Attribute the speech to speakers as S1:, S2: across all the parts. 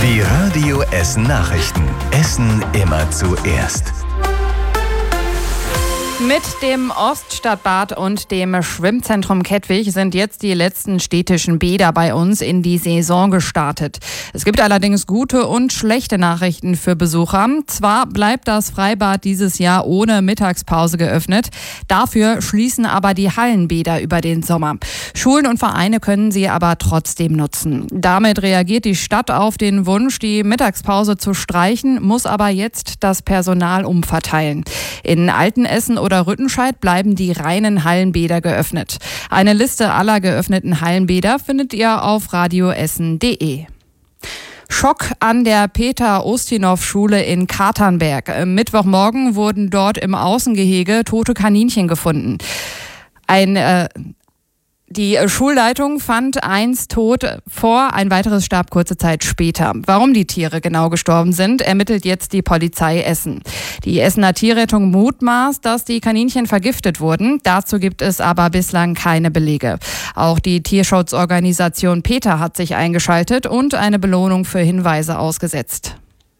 S1: Die Radio Essen Nachrichten. Essen immer zuerst.
S2: Mit dem Oststadtbad und dem Schwimmzentrum Kettwig sind jetzt die letzten städtischen Bäder bei uns in die Saison gestartet. Es gibt allerdings gute und schlechte Nachrichten für Besucher. Zwar bleibt das Freibad dieses Jahr ohne Mittagspause geöffnet, dafür schließen aber die Hallenbäder über den Sommer. Schulen und Vereine können sie aber trotzdem nutzen. Damit reagiert die Stadt auf den Wunsch, die Mittagspause zu streichen, muss aber jetzt das Personal umverteilen. In Altenessen oder Rüttenscheid bleiben die reinen Hallenbäder geöffnet. Eine Liste aller geöffneten Hallenbäder findet ihr auf radioessen.de. Schock an der Peter-Ustinov-Schule in Katernberg. Mittwochmorgen wurden dort im Außengehege tote Kaninchen gefunden. Die Schulleitung fand eins tot vor, ein weiteres starb kurze Zeit später. Warum die Tiere genau gestorben sind, ermittelt jetzt die Polizei Essen. Die Essener Tierrettung mutmaßt, dass die Kaninchen vergiftet wurden. Dazu gibt es aber bislang keine Belege. Auch die Tierschutzorganisation PETA hat sich eingeschaltet und eine Belohnung für Hinweise ausgesetzt.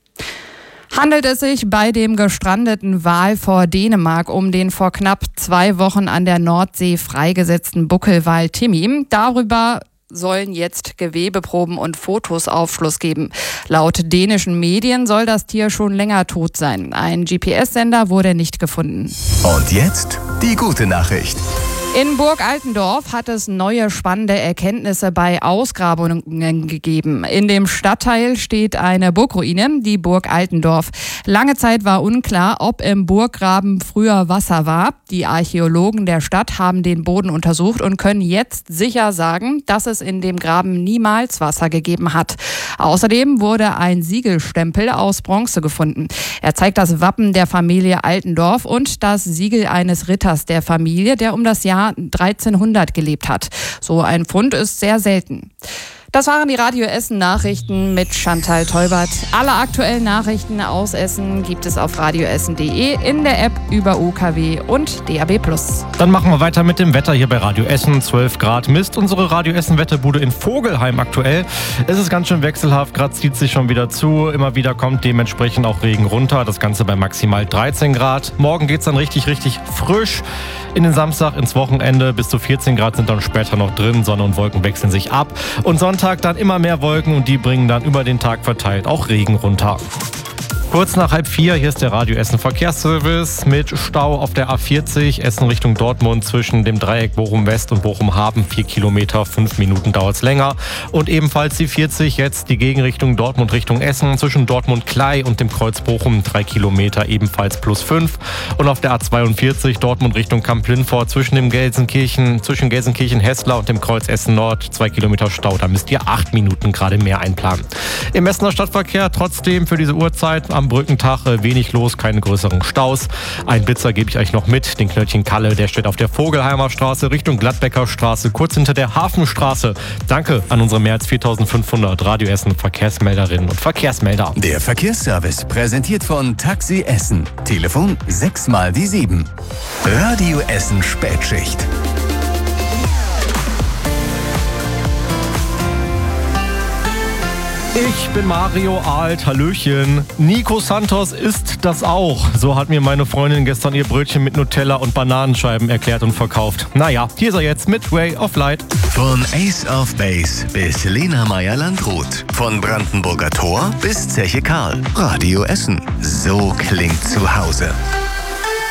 S2: Handelt es sich bei dem gestrandeten Wal vor Dänemark um den vor knapp 2 Wochen an der Nordsee freigesetzten Buckelwal Timmy? Darüber sollen jetzt Gewebeproben und Fotos Aufschluss geben. Laut dänischen Medien soll das Tier schon länger tot sein. Ein GPS-Sender wurde nicht gefunden.
S1: Und jetzt die gute Nachricht.
S2: In Burg Altendorf hat es neue spannende Erkenntnisse bei Ausgrabungen gegeben. In dem Stadtteil steht eine Burgruine, die Burg Altendorf. Lange Zeit war unklar, ob im Burggraben früher Wasser war. Die Archäologen der Stadt haben den Boden untersucht und können jetzt sicher sagen, dass es in dem Graben niemals Wasser gegeben hat. Außerdem wurde ein Siegelstempel aus Bronze gefunden. Er zeigt das Wappen der Familie Altendorf und das Siegel eines Ritters der Familie, der um das Jahr 1300 gelebt hat. So ein Fund ist sehr selten. Das waren die Radio Essen Nachrichten mit Chantal Teubert. Alle aktuellen Nachrichten aus Essen gibt es auf radioessen.de, in der App über UKW und DAB+.
S3: Dann machen wir weiter mit dem Wetter hier bei Radio Essen. 12 Grad misst unsere Radio Essen Wetterbude in Vogelheim aktuell. Es ist ganz schön wechselhaft, gerade zieht sich schon wieder zu. Immer wieder kommt dementsprechend auch Regen runter. Das Ganze bei maximal 13 Grad. Morgen geht es dann richtig frisch. In den Samstag, ins Wochenende bis zu 14 Grad sind dann später noch drin. Sonne und Wolken wechseln sich ab. Und Sonntag dann immer mehr Wolken und die bringen dann über den Tag verteilt auch Regen runter. Kurz nach 3:30, hier ist der Radio Essen Verkehrsservice mit Stau auf der A40, Essen Richtung Dortmund zwischen dem Dreieck Bochum West und Bochum Hafen, 4 Kilometer, 5 Minuten dauert es länger. Und ebenfalls die 40, jetzt die Gegenrichtung Dortmund Richtung Essen zwischen Dortmund-Klei und dem Kreuz Bochum, 3 Kilometer, ebenfalls +5. Und auf der A42 Dortmund Richtung Kamp-Lindfort zwischen Gelsenkirchen-Hessler und dem Kreuz Essen Nord, 2 Kilometer Stau, da müsst ihr 8 Minuten gerade mehr einplanen. Im Essener Stadtverkehr trotzdem für diese Uhrzeit am Brückentag wenig los, keine größeren Staus. Ein Blitzer gebe ich euch noch mit, den Knöllchen Kalle, der steht auf der Vogelheimer Straße Richtung Gladbecker Straße, kurz hinter der Hafenstraße. Danke an unsere mehr als 4.500 Radio Essen Verkehrsmelderinnen und Verkehrsmelder.
S1: Der Verkehrsservice präsentiert von Taxi Essen. Telefon 6x7. Radio Essen Spätschicht.
S3: Ich bin Mario Alt, hallöchen. Nico Santos ist das auch. So hat mir meine Freundin gestern ihr Brötchen mit Nutella und Bananenscheiben erklärt und verkauft. Naja, hier ist er jetzt mit Ray of Light.
S1: Von Ace of Base bis Lena Meyer-Landrut. Von Brandenburger Tor bis Zeche Karl. Radio Essen. So klingt zu Hause.